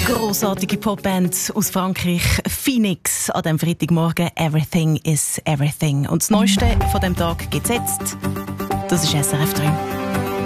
Grossartige Popband aus Frankreich, Phoenix, an dem Freitagmorgen «Everything is Everything». Und das Neueste von dem Tag gibt's jetzt. Das ist SRF 3.